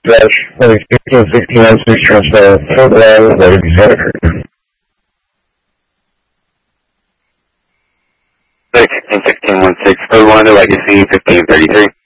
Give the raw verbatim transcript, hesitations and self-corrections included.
Flash, maybe fifteen, sixteen ounces, transfer, full line, ready to set. sixteen, sixteen, one six, code one to Legacy, fifteen thirty-three.